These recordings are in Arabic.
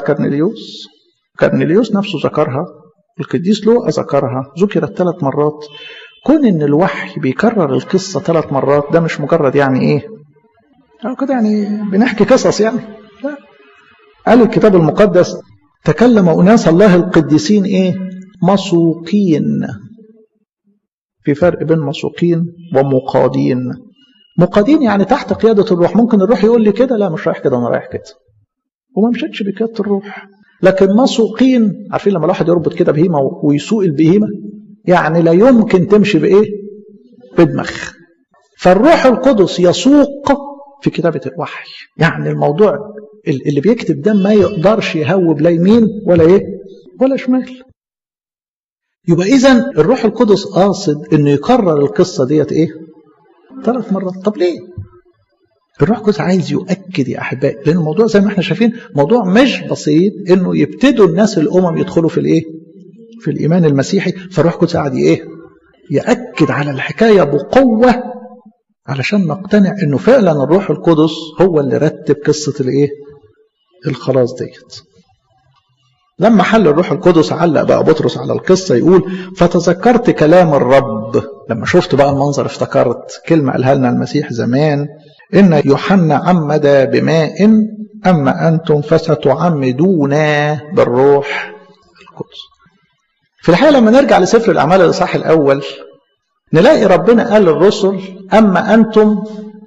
كرنيليوس. كرنيليوس نفسه ذكرها، القديس لوقا ذكرها، ذكرت 3 مرات. كون ان الوحي بيكرر القصة 3 مرات ده مش مجرد يعني ايه أو كده يعني بنحكي قصص يعني، لا. قال الكتاب المقدس تكلم أناس الله القديسين ايه؟ مسوقين. في فرق بين مسوقين ومقادين. مقادين يعني تحت قيادة الروح. ممكن الروح يقول لي كده، لا مش رايح كده، انا رايح كده، وما مشيتش بقيادة الروح. لكن مسوقين، عارفين لما الواحد يربط كده بهيمة ويسوق البهيمة، يعني لا يمكن تمشي بايه؟ بدماغ. فالروح القدس يسوق في كتابة الوحي. يعني الموضوع اللي بيكتب ده ما يقدرش يهوب لا يمين ولا ايه ولا شمال. يبقى اذا الروح القدس قاصد انه يكرر القصة ديت ايه؟ 3 مرات. طب ليه؟ الروح القدس عايز يؤكد يا احبائي، لان الموضوع زي ما احنا شايفين موضوع مش بسيط، انه يبتدوا الناس الامم يدخلوا في الايه؟ في الايمان المسيحي. فالروح القدس قاعد ايه؟ يأكد على الحكايه بقوه علشان نقتنع انه فعلا الروح القدس هو اللي رتب قصه الايه؟ الخلاص ديت. لما حل الروح القدس علق بقى بطرس على القصه، يقول فتذكرت كلام الرب. لما شفت بقى المنظر افتكرت كلمه قالها لنا المسيح زمان، إن يوحنا عمد بماء أما أنتم فستعمدون بالروح القدس. في الحقيقة لما نرجع لسفر الأعمال الإصحاح الأول نلاقي ربنا قال للرسل أما أنتم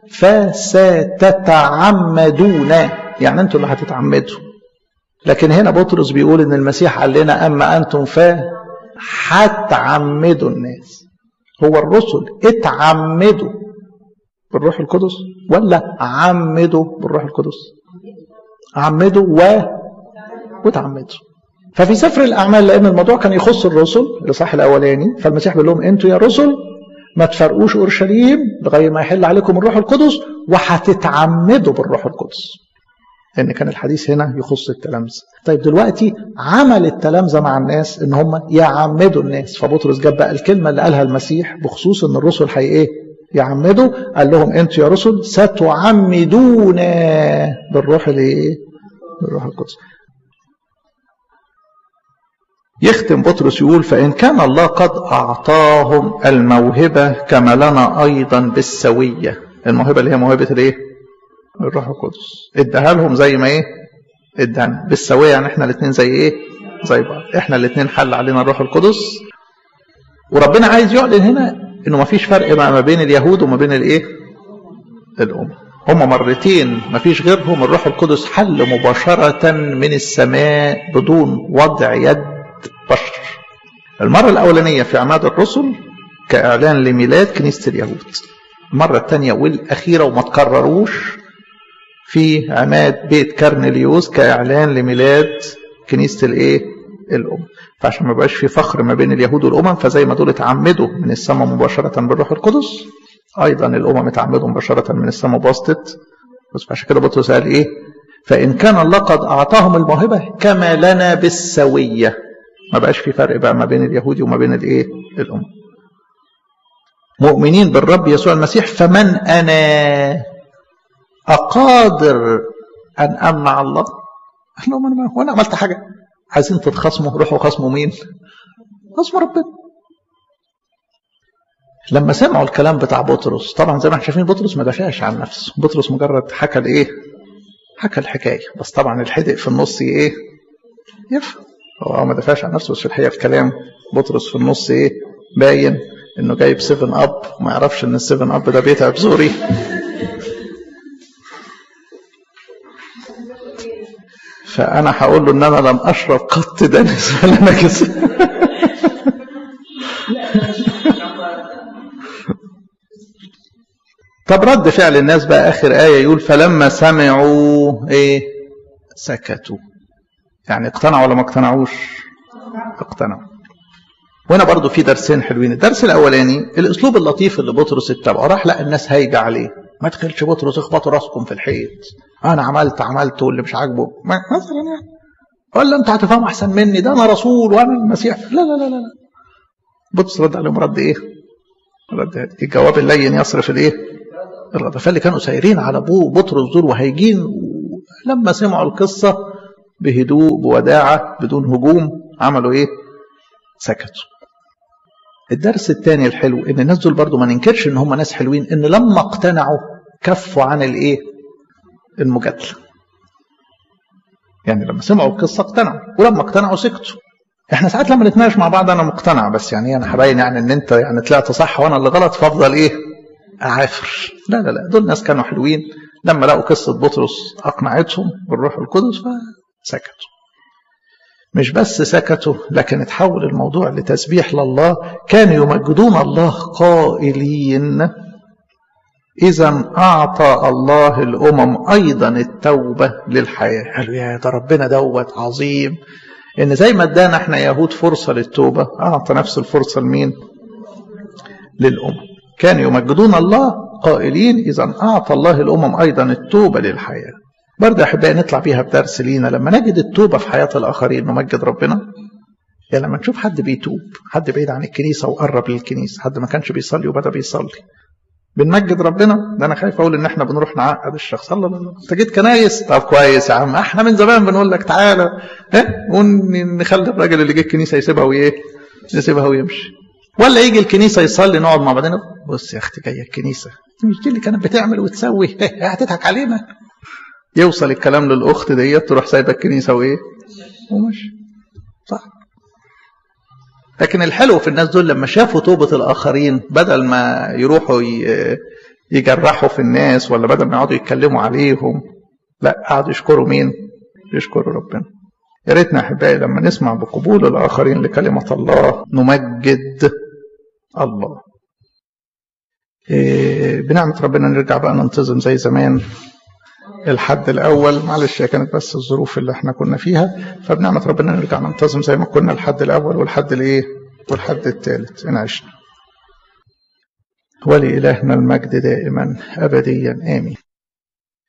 فستتعمدون، يعني أنتم اللي هتتعمدوا. لكن هنا بطرس بيقول إن المسيح قال لنا أما أنتم فهتعمدوا الناس. هو الرسل اتعمدوا بالروح القدس ولا عمدوا بالروح القدس؟ عمدوا وتعمدوا. ففي سفر الأعمال لأن الموضوع كان يخص الرسل الإصحاح الأولاني، فالمسيح بيقول لهم أنتوا يا رسل ما تفرقوش أورشليم لغاية ما يحل عليكم الروح القدس وهتتعمدوا بالروح القدس، لأن كان الحديث هنا يخص التلامذة. طيب دلوقتي عمل التلامذة مع الناس إن هم يعمدوا الناس. فبطرس جاب بقى الكلمة اللي قالها المسيح بخصوص إن الرسل ايه؟ يعمدوا. قال لهم انتوا يا رسل ستعمدون بالروح الايه؟ بالروح القدس. يختم بطرس يقول فإن كان الله قد أعطاهم الموهبة كما لنا أيضا بالسوية. الموهبة اللي هي موهبة الايه؟ الروح القدس. اداها لهم زي ما ايه؟ ادانا بالسوية، يعني احنا الاثنين زي ايه؟ زي بعض. احنا الاثنين حل علينا الروح القدس. وربنا عايز يعلن هنا انه ما فيش فرق ما بين اليهود وما بين الايه؟ الامم. هم مرتين ما فيش غيرهم. الروح القدس حل مباشرة من السماء بدون وضع يد بشر. المرة الأولانية في عماد الرسل كإعلان لميلاد كنيسة اليهود. المرة الثانية والأخيرة وما تكرروش في عماد بيت كرنيليوس كإعلان لميلاد كنيسة الايه؟ الأمم. فعشان ما بقاش في فخر ما بين اليهود والأمم، فزي ما دول اتعمدوا من السماء مباشرة بالروح القدس، أيضا الأمم اتعمدوا مباشرة من السماء بواسطة. بس عشان كده بطرس قال إيه؟ فإن كان الله قد أعطاهم الموهبة كما لنا بالسوية. ما بقاش في فرق بقى ما بين اليهود وما بين الإيه؟ الأمم. مؤمنين بالرب يسوع المسيح. فمن أنا أقادر أن أمنع الله؟ قال لهم وأنا عملت حاجة؟ عايزين تتخصموا؟ روحوا خصموا مين؟ خصموا ربنا. لما سمعوا الكلام بتاع بطرس، طبعا زي ما احنا شايفين بطرس ما دافعش عن نفسه. بطرس مجرد حكى الايه؟ حكى الحكايه. بس طبعا الحدق في النص ايه؟ يفهم. هو ما دافعش عن نفسه، بس في الحقيقه في كلام بطرس في النص ايه؟ باين انه جايب 7 اب وما يعرفش ان ال7 اب ده بيتعب زوري. فأنا هقول له إن أنا لم أشرب قط دنس ولا نجس. طب رد فعل الناس بقى آخر آية يقول فلما سمعوا إيه؟ سكتوا. يعني اقتنعوا ولا ما اقتنعوش؟ اقتنعوا. وهنا برضو في درسين حلوين. الدرس الأولاني الأسلوب اللطيف اللي بطرس اتبعه. راح لقى الناس هايجة عليه. ما تخلش بطرس اخبطوا راسكم في الحيط. أنا عملت واللي مش عاجبه مثلا يعني. ولا أنت هتفهم أحسن مني، ده أنا رسول وأنا المسيح. لا لا لا لا. بطرس رد عليهم رد إيه؟ رد الجواب اللين يصرف الإيه؟ الغضب. فاللي كانوا سايرين على أبوه بطرس دول وهيجين لما سمعوا القصة بهدوء بوداعة بدون هجوم عملوا ايه؟ سكتوا. الدرس الثاني الحلو ان الناس دول برضو ما ننكرش ان هم ناس حلوين، ان لما اقتنعوا كفوا عن الايه؟ المجادلة. يعني لما سمعوا القصة اقتنعوا، ولما اقتنعوا سكتوا. احنا ساعات لما نتناقش مع بعض انا مقتنع، بس يعني انا هبين يعني ان انت يعني طلعت صح وانا اللي غلط، فافضل ايه؟ اعافر. لا لا لا، دول ناس كانوا حلوين، لما لقوا قصة بطرس اقنعتهم بالروح القدس فسكتوا. مش بس سكتوا، لكن اتحول الموضوع لتسبيح لله. كانوا يمجدون الله قائلين إذا أعطى الله الأمم أيضا التوبة للحياة. قالوا يا ده ربنا دوت عظيم، إن زي ما ادانا احنا يهود فرصة للتوبة أعطى نفس الفرصة لمين؟ للأمم. كانوا يمجدون الله قائلين إذا أعطى الله الأمم أيضا التوبة للحياة. برضه أحبائي نطلع بيها بدرس لينا لما نجد التوبة في حياة الآخرين نمجد ربنا. يعني لما نشوف حد بيتوب، حد بعيد عن الكنيسة وقرب للكنيسة، حد ما كانش بيصلي وبدأ بيصلي، بنمجد ربنا. ده انا خايف اقول ان احنا بنروح نعقد الشخص. الله لا، انت جيت كنايس؟ طب كويس يا عم، احنا من زمان بنقول لك تعالى ونخلي الراجل اللي جه الكنيسه يسيبها وايه؟ يسيبها ويمشي. ولا يجي الكنيسه يصلي نقعد مع بعضنا، بص يا اختي جايه الكنيسه مش دي اللي كانت بتعمل وتسوي، هتضحك علينا. يوصل الكلام للاخت ديت تروح سايبه الكنيسه وايه؟ ومشي. صح. لكن الحلو في الناس دول لما شافوا توبة الآخرين، بدل ما يروحوا يجرحوا في الناس، ولا بدل ما يقعدوا يتكلموا عليهم، لا قعدوا يشكروا مين؟ يشكروا ربنا. يا ريتنا أحبائي لما نسمع بقبول الآخرين لكلمة الله نمجد الله. بنعمة ربنا نرجع بقى ننتظم زي زمان. الحد الأول معلش كانت بس الظروف اللي احنا كنا فيها، فبنعمة ربنا نرجع ننتظم زي ما كنا الحد الأول والحد الإيه؟ والحد الثالث إن عشنا. ولإلهنا المجد دائما أبديا آمين.